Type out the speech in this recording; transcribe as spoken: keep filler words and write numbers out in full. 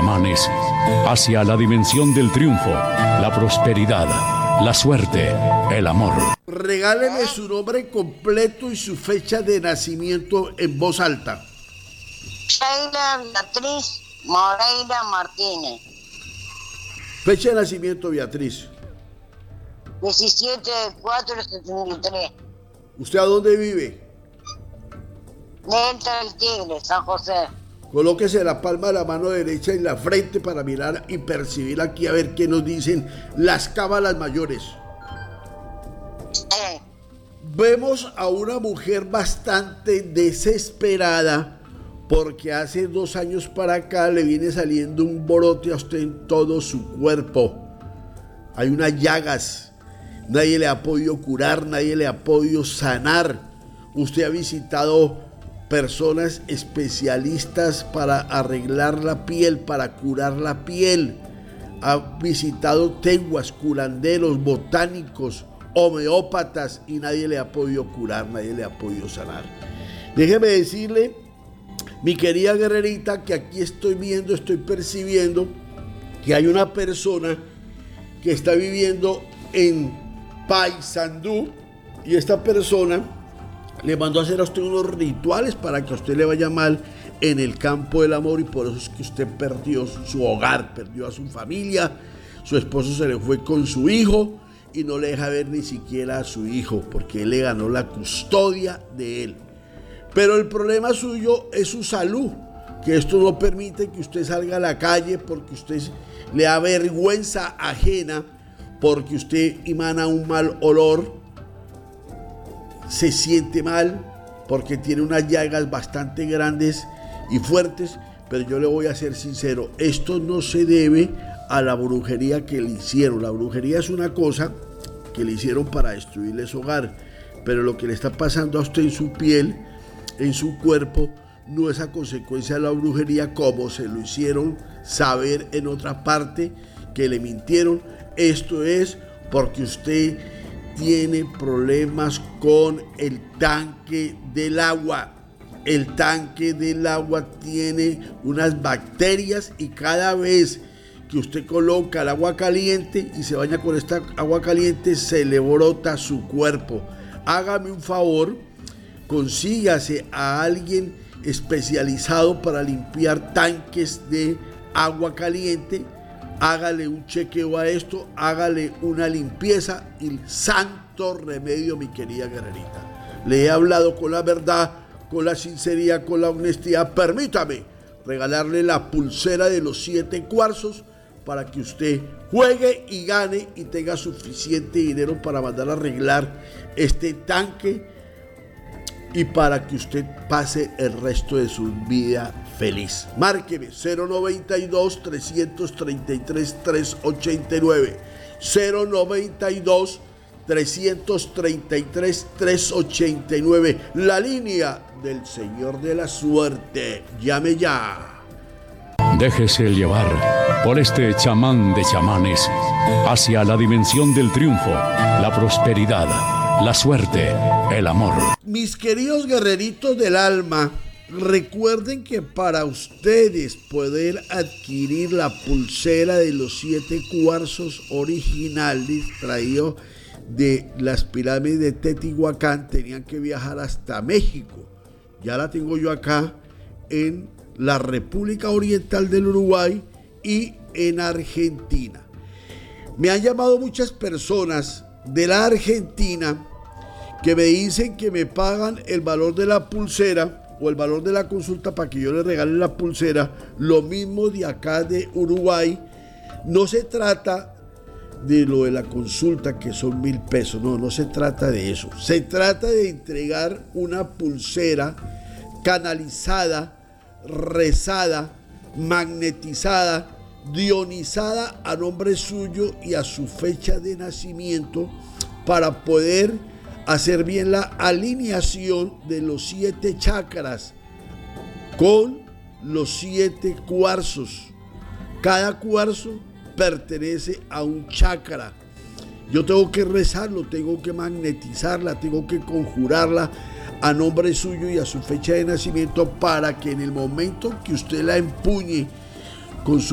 chamanes hacia la dimensión del triunfo, la prosperidad, la suerte, el amor. Regáleme su nombre completo y su fecha de nacimiento en voz alta. Sheila Beatriz Moreira Martínez. Fecha de nacimiento, Beatriz. diecisiete de cuatro de setenta y tres. ¿Usted a dónde vive? Delta del Tigre, San José. Colóquese la palma de la mano derecha en la frente para mirar y percibir aquí a ver qué nos dicen las cábalas mayores. Eh, Vemos a una mujer bastante desesperada porque hace dos años para acá le viene saliendo un brote a usted en todo su cuerpo. Hay unas llagas, nadie le ha podido curar, nadie le ha podido sanar. Usted ha visitado personas especialistas para arreglar la piel, para curar la piel. Ha visitado teguas, curanderos, botánicos, homeópatas y nadie le ha podido curar, nadie le ha podido sanar. Déjeme decirle, mi querida guerrerita, que aquí estoy viendo, estoy percibiendo que hay una persona que está viviendo en Paysandú y esta persona le mandó a hacer a usted unos rituales para que a usted le vaya mal en el campo del amor y por eso es que usted perdió su hogar, perdió a su familia, su esposo se le fue con su hijo y no le deja ver ni siquiera a su hijo porque él le ganó la custodia de él. Pero el problema suyo es su salud, que esto no permite que usted salga a la calle porque usted le da vergüenza ajena, porque usted emana un mal olor, se siente mal, porque tiene unas llagas bastante grandes y fuertes, pero yo le voy a ser sincero, esto no se debe a la brujería que le hicieron. La brujería es una cosa que le hicieron para destruirle su hogar, pero lo que le está pasando a usted en su piel, en su cuerpo, no es a consecuencia de la brujería como se lo hicieron saber en otra parte que le mintieron. Esto es porque usted tiene problemas con el tanque del agua. El tanque del agua tiene unas bacterias y cada vez que usted coloca el agua caliente y se baña con esta agua caliente se le brota su cuerpo. Hágame un favor, consígase a alguien especializado para limpiar tanques de agua caliente, hágale un chequeo a esto, hágale una limpieza y santo remedio, mi querida guerrerita. Le he hablado con la verdad, con la sinceridad, con la honestidad. Permítame regalarle la pulsera de los siete cuarzos para que usted juegue y gane y tenga suficiente dinero para mandar a arreglar este tanque y para que usted pase el resto de su vida feliz. Márqueme cero noventa y dos, trescientos treinta y tres, trescientos ochenta y nueve, cero noventa y dos, trescientos treinta y tres, trescientos ochenta y nueve, la línea del Señor de la Suerte. Llame ya. Déjese llevar por este chamán de chamanes hacia la dimensión del triunfo, la prosperidad, la suerte, el amor. Mis queridos guerreritos del alma, recuerden que para ustedes poder adquirir la pulsera de los siete cuarzos originales traído de las pirámides de Teotihuacán, tenían que viajar hasta México. Ya la tengo yo acá en la República Oriental del Uruguay y en Argentina. Me han llamado muchas personas de la Argentina que me dicen que me pagan el valor de la pulsera o el valor de la consulta para que yo les regale la pulsera. Lo mismo de acá de Uruguay. No se trata de lo de la consulta que son mil pesos, no, no se trata de eso. Se trata de entregar una pulsera canalizada, rezada, magnetizada, dionizada a nombre suyo y a su fecha de nacimiento para poder hacer bien la alineación de los siete chakras con los siete cuarzos. Cada cuarzo pertenece a un chakra. Yo tengo que rezarlo, tengo que magnetizarla, tengo que conjurarla a nombre suyo y a su fecha de nacimiento para que en el momento que usted la empuñe con su